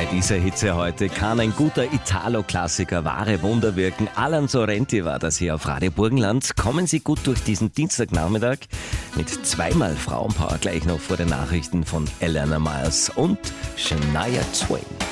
dieser Hitze heute kann ein guter Italo-Klassiker wahre Wunder wirken. Alan Sorrenti war das hier auf Radio Burgenland. Kommen Sie gut durch diesen Dienstagnachmittag mit zweimal Frauenpower gleich noch vor den Nachrichten von Eleanor Myers und Shania Twain.